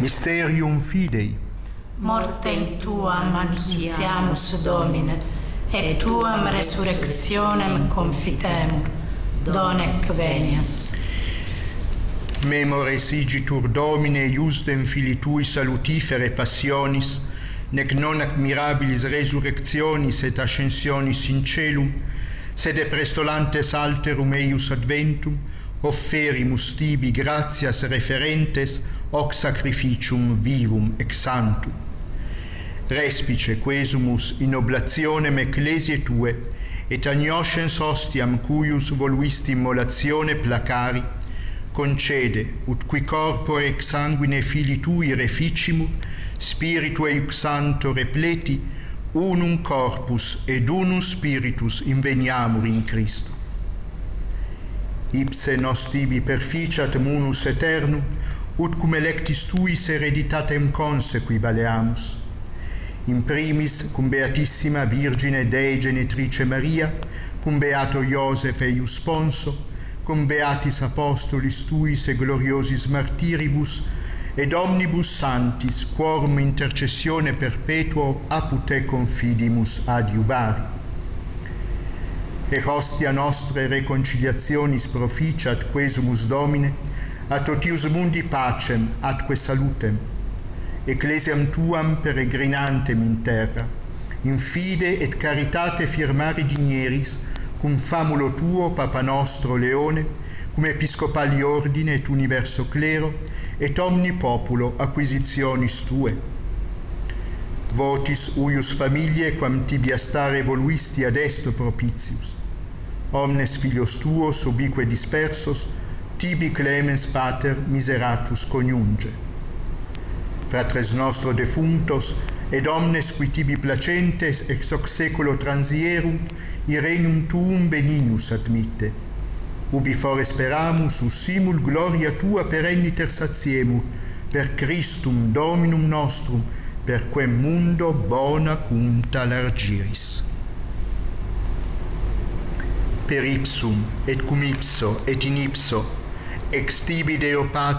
Mysterium Fidei. Mortem Tuam annuntiamus, Domine, et Tuam resurrectionem confitemur, donec venias. Memores igitur Domine iusdem Filii Tui salutifere passionis, nec non admirabilis resurrectionis et ascensionis in celum, sed prestolantes alterum eius adventum, offerimus tibi gratias referentes hoc sacrificium vivum ex santum. Respice quesumus in oblationem ecclesiae Tue, et agnoscens ostiam cuius voluisti immolatione placari, concede, ut qui corpore ex sanguine Filii Tui reficimur, Spiritu eius Sancto repleti, unum corpus ed unum spiritus inveniamur in Christo. Ipse nos tibi perficiat munus aeternum, ut cum electis Tuis hereditatem consequi valeamus. In primis, cum Beatissima Virgine Dei Genitrice Maria, cum Beato Iosef eius Sponso, cum Beatis Apostolis Tuis e gloriosis martiribus, ed omnibus santis, quorum intercessione perpetuo apud Te confidimus adiuvari. E hostia nostre reconciliationis proficiat quesumus Domine, a totius mundi pacem atque salutem, ecclesiam Tuam peregrinantem in terra, in fide et caritate firmari dignieris, cum famulo Tuo Papa nostro Leone, cum episcopali ordine et universo clero, et omni populo acquisitionis Tue. Votis uius familiae quam Tibi stare voluisti ad esto propitius. Omnes filios Tuos ubique dispersos, Tibi clemens Pater miseratus coniunge. Fratres nostro defunctos, ed omnes qui Tibi placentes ex hoc seculo transierum, regnum Tuum benignus admitte. Ubi fore speramus, us simul gloria Tua perenniter satiemur, per Christum Dominum nostrum, per quem mundo bona cunta largiris. Per ipsum, et cum ipso, et in ipso, ex tibi Deo Pater,